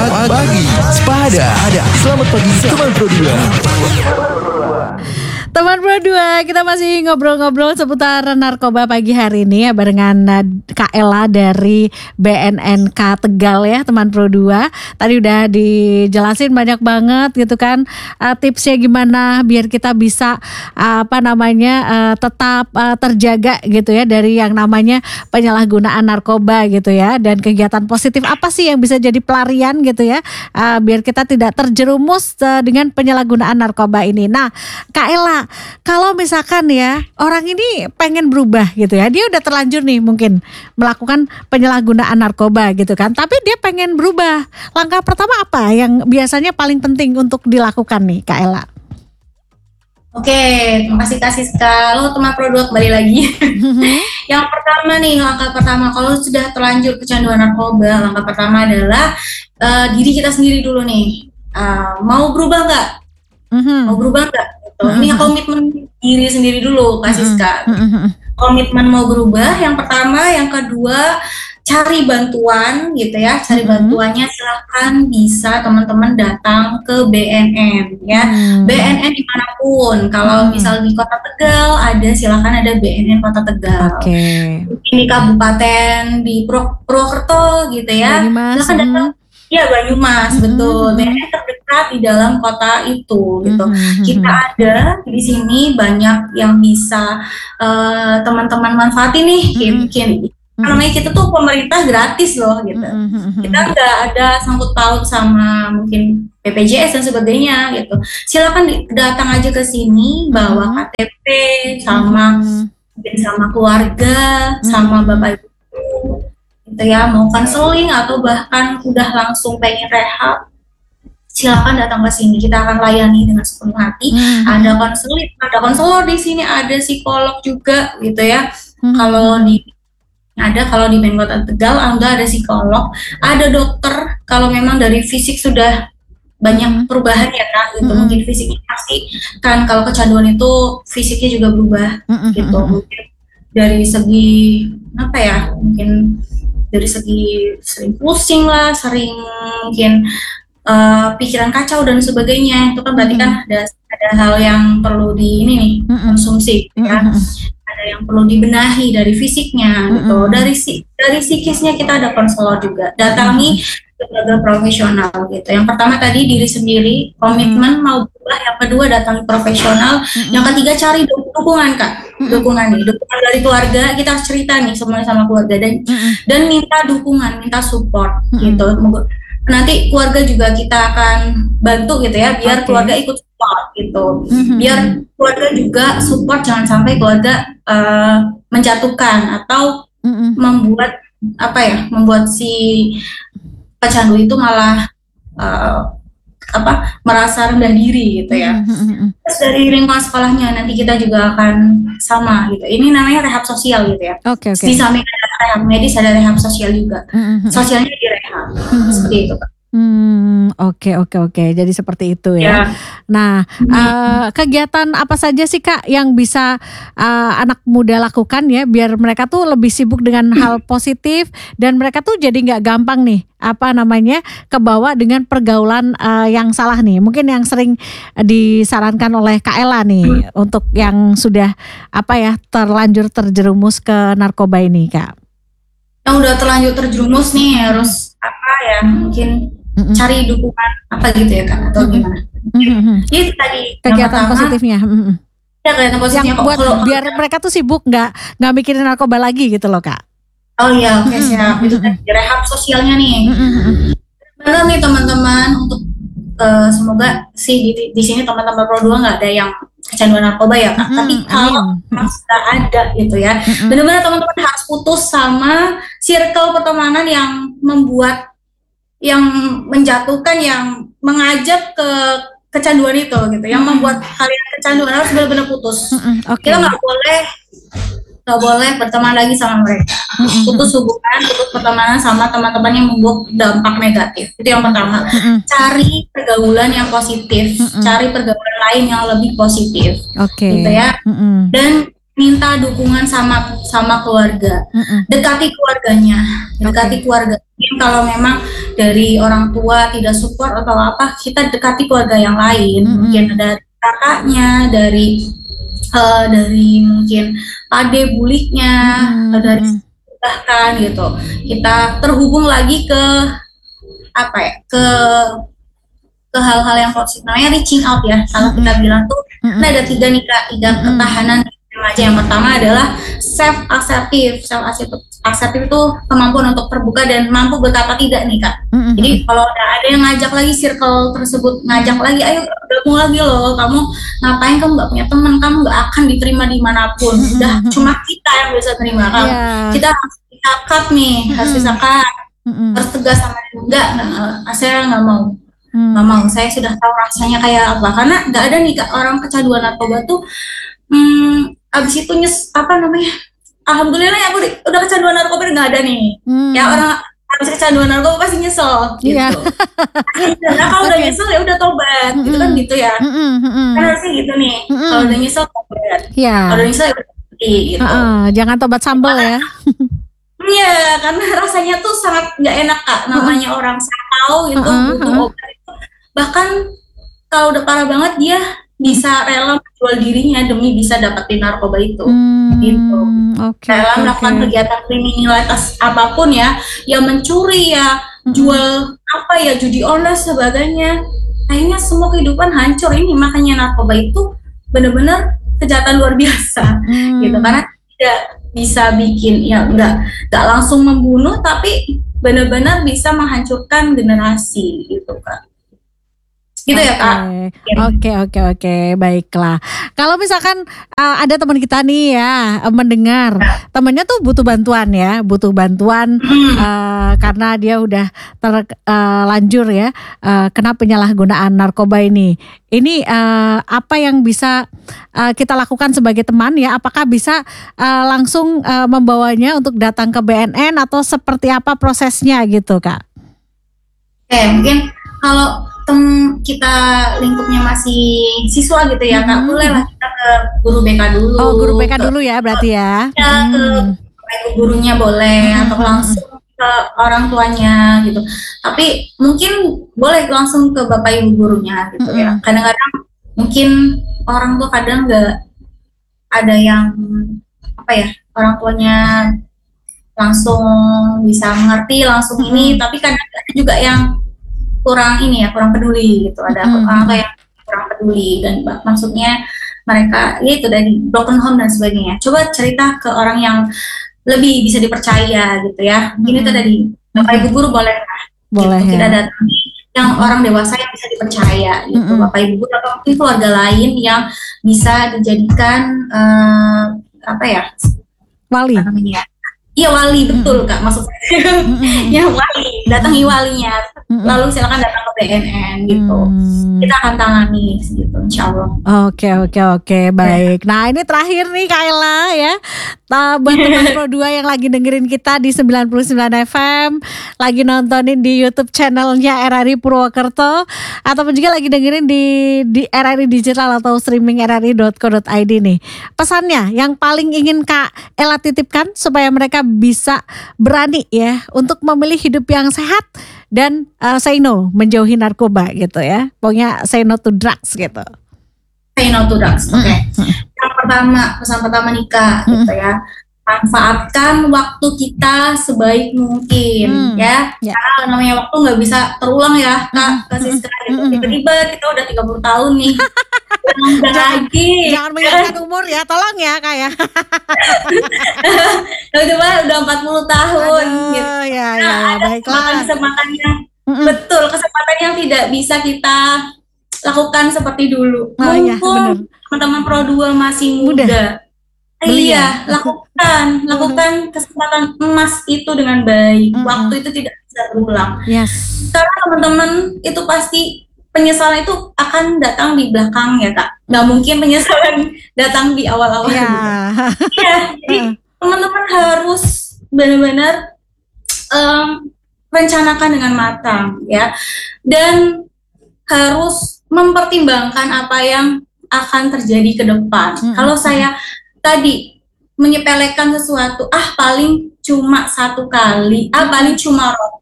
Pagi Sepada. Selamat pagi teman Pro 2. Teman Pro 2, kita masih ngobrol-ngobrol seputar narkoba pagi hari ini ya barengan Kak Ella dari BNNK Tegal ya teman Pro 2. Tadi udah dijelasin banyak banget gitu kan, tipsnya gimana biar kita bisa tetap terjaga gitu ya dari yang namanya penyalahgunaan narkoba gitu ya, dan kegiatan positif apa sih yang bisa jadi pelarian gitu ya, biar kita tidak terjerumus dengan penyalahgunaan narkoba ini. Nah Kak Ella, kalau misalkan ya orang ini pengen berubah gitu ya, dia udah terlanjur nih mungkin melakukan penyalahgunaan narkoba gitu kan, tapi dia pengen berubah, langkah pertama apa yang biasanya paling penting untuk dilakukan nih Kak Ella? Oke, terima kasih Siska. Lo teman Pro 2 kembali lagi. Yang pertama nih, langkah pertama kalau sudah terlanjur kecanduan narkoba, langkah pertama adalah diri kita sendiri dulu nih. Mau berubah nggak? Mau berubah nggak? Gitu. Ini komitmen diri sendiri dulu, Kak Siska. Komitmen mau berubah, yang pertama, yang kedua, cari bantuan gitu ya. Cari bantuannya silahkan bisa teman-teman datang ke BNN ya. BNN dimanapun. Kalau misal di Kota Tegal ada, silahkan ada BNN Kota Tegal. Di kabupaten di Purwokerto gitu ya. Silahkan datang. Ya, Banyumas, betul. BNN terdekat di dalam kota itu, gitu. Kita ada di sini banyak yang bisa teman-teman manfaatin nih. Namanya kita tuh pemerintah gratis loh, gitu. Kita nggak ada sangkut paut sama mungkin BPJS dan sebagainya, gitu. Silakan datang aja ke sini, bawa KTP sama mungkin sama keluarga, sama bapak ibu. Gitu ya, mau konseling atau bahkan udah langsung pengen rehab, silakan datang ke sini, kita akan layani dengan sepenuh hati. Ada konselor di sini, ada psikolog juga gitu ya. Kalau di Kota Tegal ada psikolog, ada dokter. Kalau memang dari fisik sudah banyak perubahan ya Kak, gitu. Mungkin fisiknya pasti kan, kalau kecanduan itu fisiknya juga berubah gitu. Mungkin dari segi apa ya, mungkin dari segi sering pusing lah, sering mungkin pikiran kacau dan sebagainya. Itu kan berarti kan ada hal yang perlu konsumsi ya. Ada yang perlu dibenahi dari fisiknya gitu. Dari psikisnya kita ada konselor juga. Datangi lembaga profesional gitu. Yang pertama tadi diri sendiri, komitmen mau berubah. Yang kedua datangi profesional. Yang ketiga cari dukungan Kak. Dukungan dari keluarga. Kita harus cerita nih semuanya sama keluarga dan minta dukungan, minta support gitu. Nanti keluarga juga kita akan bantu gitu ya, biar keluarga ikut support gitu. Biar keluarga juga support, jangan sampai keluarga menjatuhkan atau membuat si pecandu itu malah merasa rendah diri gitu ya. Terus dari lingkungan sekolahnya nanti kita juga akan sama gitu. Ini namanya rehab sosial gitu ya. Di samping ada rehab medis, ada rehab sosial juga. Sosialnya di rehab. Seperti itu Kak. Oke. Jadi seperti itu ya. Nah, kegiatan apa saja sih Kak yang bisa anak muda lakukan ya, biar mereka tuh lebih sibuk dengan hal positif dan mereka tuh jadi nggak gampang nih kebawa dengan pergaulan yang salah nih. Mungkin yang sering disarankan oleh Kak Ella nih untuk yang sudah terlanjur terjerumus ke narkoba ini Kak. Yang udah terlanjur terjerumus nih harus mungkin cari dukungan gitu ya Kak, atau gimana? Jadi tadi kegiatan positifnya. Ya, kegiatan positifnya yang buat biar mereka tuh sibuk nggak mikirin narkoba lagi gitu loh Kak. Oh iya, oke, siap. Itu tadi rehab sosialnya nih. Benar nih teman-teman, untuk semoga sih di sini teman-teman Pro 2 nggak ada yang kecanduan narkoba ya Kak. Tapi kalau sudah ada gitu ya, benar-benar teman-teman harus putus sama circle pertemanan yang menjatuhkan, yang mengajak ke kecanduan itu gitu, yang membuat kalian kecanduan, harus benar-benar putus. Kita nggak boleh berteman lagi sama mereka. Putus hubungan, putus pertemanan sama teman-teman yang membawa dampak negatif. Itu yang pertama. Cari pergaulan yang positif, cari pergaulan lain yang lebih positif, gitu ya. Dan minta dukungan sama keluarga. Dekati keluarganya, keluarga. Kalau memang dari orang tua tidak support atau apa, kita dekati keluarga yang lain. Mungkin ada kakaknya, dari mungkin pade buliknya, dari bahkan gitu. Kita terhubung lagi ke apa ya, ke hal-hal yang positif, namanya reaching out ya. Kalau kita bilang tuh ada 3 nih Kak, 3 ketahanan remaja. Yang pertama adalah self acceptive itu kemampuan untuk terbuka dan mampu betapa tidak nih Kak. Jadi kalau ada yang ngajak lagi, circle tersebut ngajak lagi, ayo gabung lagi loh, kamu ngapain, kamu nggak punya teman, kamu nggak akan diterima dimanapun, udah cuma kita yang bisa terima kamu. Kita harus bisa cut nih, harus bisa cut, harus tegas sama dia. Saya nggak mau. Nggak mau, saya sudah tahu rasanya kayak apa, karena nggak ada nih Kak orang kecanduan narkoba tuh abis itu alhamdulillah ya aku udah kecanduan narkoba nggak ada nih. Ya orang abis kecanduan narkoba pasti nyesel gitu. Nah kalau udah nyesel ya udah tobat, gitu kan gitu ya. Kan harusnya gitu nih, kalau udah nyesel tobat, kalau udah nyesel ya udah berhenti gitu. Jangan tobat sambal ya. Iya, karena rasanya tuh sangat nggak enak Kak, namanya orang sakau gitu, butuh obat itu. Bahkan kalau udah parah banget dia bisa rela menjual dirinya demi bisa dapetin narkoba itu, gitu. Rela melakukan kegiatan kriminalitas apapun ya, mencuri ya, jual apa ya, judi online sebagainya. Akhirnya semua kehidupan hancur. Ini makanya narkoba itu benar-benar kejahatan luar biasa, gitu. Karena tidak bisa bikin ya nggak langsung membunuh, tapi benar-benar bisa menghancurkan generasi gitu Kak. Gitu ya Kak. Oke, baiklah. Kalau misalkan ada teman kita nih ya mendengar temannya tuh butuh bantuan karena dia udah terlanjur ya kena penyalahgunaan narkoba ini. Ini apa yang bisa kita lakukan sebagai teman ya? Apakah bisa langsung membawanya untuk datang ke BNN atau seperti apa prosesnya gitu Kak? Mungkin kalau kita lingkupnya masih siswa gitu ya Kak, bolehlah kita ke guru BK dulu. Oh, guru BK dulu ya berarti ya. Ke gurunya boleh, atau langsung ke orang tuanya gitu. Tapi mungkin boleh langsung ke bapak ibu gurunya gitu ya. Kadang-kadang mungkin orang tua kadang nggak ada yang orang tuanya langsung bisa mengerti langsung ini, tapi kadang ada juga yang kurang peduli gitu. Ada orang tua yang kurang peduli dan maksudnya mereka ya itu dari broken home dan sebagainya. Coba cerita ke orang yang lebih bisa dipercaya gitu ya. Mungkin itu dari bapak ibu guru boleh gitu. Kita datang yang orang dewasa yang bisa dipercaya gitu, bapak ibu guru atau mungkin keluarga lain yang bisa dijadikan wali. Iya wali, betul Kak, maksud saya. Ya wali, datangi walinya, lalu silakan datang ke BNN gitu. Kita akan tangani gitu, insya Allah. Oke, baik. Nah ini terakhir nih Kayla ya, buat teman Pro 2 yang lagi dengerin kita di 99 FM, lagi nontonin di YouTube channelnya RRI Purwokerto, ataupun juga lagi dengerin di RRI Digital atau streaming rri.co.id nih. Pesannya yang paling ingin Kak Ella titipkan supaya mereka bisa berani ya untuk memilih hidup yang sehat dan say no, menjauhi narkoba gitu ya. Pokoknya say no to drugs gitu. Say no to drugs. Oke. Yang pertama, pesan pertama nih Kak, gitu ya. Manfaatkan waktu kita sebaik mungkin ya. Karena namanya waktu nggak bisa terulang ya Kak. Kasih sekali tiba-tiba kita udah 30 tahun nih. Jangan mengingatkan umur ya, tolong ya Kak ya. Udah 40 tahun. Aduh, gitu. Ya, baiklah. Kesempatan yang tidak bisa kita lakukan seperti dulu. Mumpung teman-teman Pro 2 masih muda. Iya, lakukan kesempatan emas itu dengan baik. Waktu itu tidak bisa berulang. Karena teman-teman itu pasti penyesalan itu akan datang di belakang ya Kak. Nggak mungkin penyesalan datang di awal-awal. Jadi teman-teman harus benar-benar rencanakan dengan matang ya, dan harus mempertimbangkan apa yang akan terjadi ke depan. Kalau saya tadi menyepelekan sesuatu, paling cuma 1 kali, paling cuma rokok,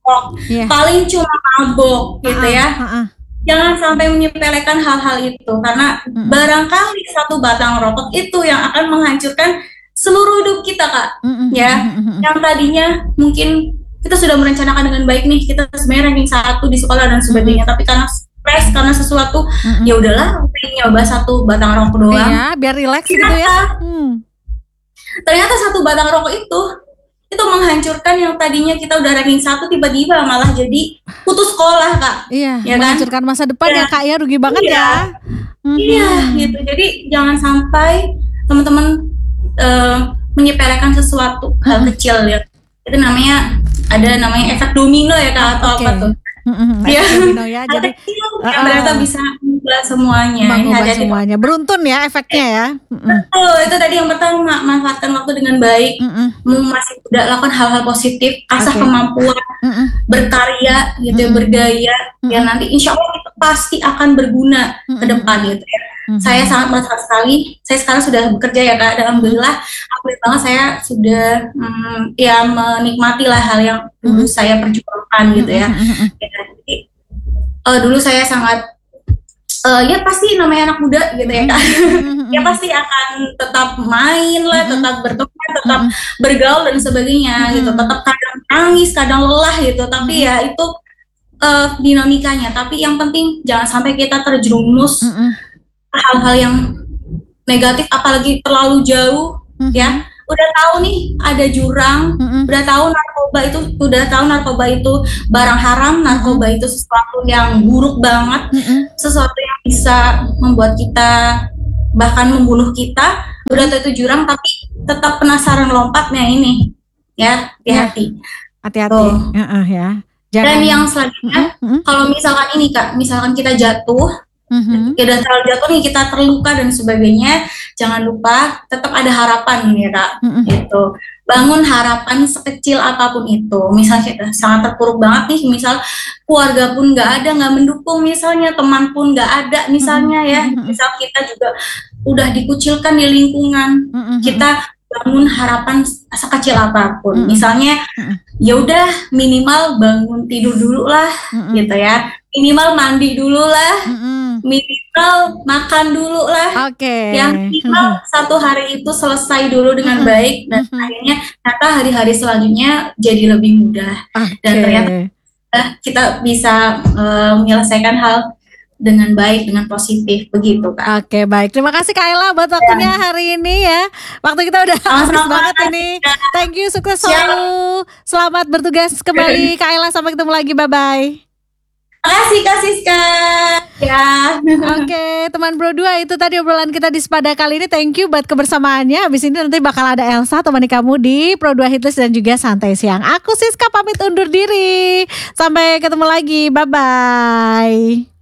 ngerokok, paling cuma mabok gitu ya. Jangan sampai menyepelekan hal-hal itu, karena barangkali satu batang rokok itu yang akan menghancurkan seluruh hidup kita, Kak. Ya, yang tadinya mungkin kita sudah merencanakan dengan baik nih, kita sebenarnya ranking 1 di sekolah dan sebagainya, tapi karena stres, karena sesuatu, ya udahlah, pengen nyoba satu batang rokok doang. Iya, biar rileks gitu ya. Ternyata satu batang rokok itu menghancurkan yang tadinya kita udah ranking 1, tiba-tiba malah jadi putus sekolah, Kak. Iya, ya menghancurkan kan? masa depan ya Kak ya, rugi banget ya. Iya, gitu. Jadi jangan sampai teman-teman menyepelekan sesuatu hal kecil ya. Itu namanya efek domino ya Kak, atau apa tuh? Iya. Ya, jadi ternyata bisa mengubah semuanya. Beruntun ya efeknya ya. Betul, itu tadi yang pertama, manfaatkan waktu dengan baik. Masih tidak lakukan hal-hal positif, asah kemampuan, berkarya gitu ya, bergaya, ya nanti insya Allah itu pasti akan berguna ke depan gitu ya. Saya sangat merasa sekali, saya sekarang sudah bekerja ya Kak, alhamdulillah, banget saya sudah ya menikmati lah hal yang dulu saya perjuangkan gitu ya. Jadi dulu saya sangat ya pasti namanya anak muda gitu ya Kak, ya pasti akan tetap main lah, tetap berteman, tetap bergaul dan sebagainya gitu, tetap kadang nangis, kadang lelah gitu, tapi ya itu dinamikanya. Tapi yang penting jangan sampai kita terjerumus hal-hal yang negatif, apalagi terlalu jauh ya. Udah tahu nih ada jurang, udah tahu narkoba itu barang haram, narkoba itu sesuatu yang buruk banget, sesuatu yang bisa membuat kita bahkan membunuh kita. Udah tahu itu jurang tapi tetap penasaran lompatnya ini ya, hati-hati. Ya. Dan yang selanjutnya, kalau misalkan ini Kak, misalkan kita jatuh, udah terlalu jatuh nih, kita terluka dan sebagainya, jangan lupa tetap ada harapan ya Kak, gitu. Bangun harapan sekecil apapun itu. Misalnya kita sangat terpuruk banget nih, misal keluarga pun nggak mendukung, misalnya teman pun nggak ada, misalnya ya, misal kita juga udah dikucilkan di lingkungan, kita bangun harapan sekecil apapun. Misalnya ya udah minimal bangun tidur dulu lah, gitu ya. Minimal mandi dulu lah, minimal makan dulu lah. Yang minimal satu hari itu selesai dulu dengan baik, dan akhirnya ternyata hari-hari selanjutnya jadi lebih mudah. Dan ternyata kita bisa menyelesaikan hal dengan baik, dengan positif, begitu Kak. Oke, baik. Terima kasih Kak Ella buat waktunya hari ini ya. Waktu kita udah habis banget ini. Thank you, sukses selalu. Selamat bertugas kembali Kak Ella, sampai ketemu lagi, bye-bye. Makasih Kak Siska. Ya. Oke, teman Bro 2, itu tadi obrolan kita di Sepada kali ini. Thank you buat kebersamaannya. Habis ini nanti bakal ada Elsa temani kamu di Pro 2 Hitlist dan juga Santai Siang. Aku Siska pamit undur diri. Sampai ketemu lagi. Bye-bye.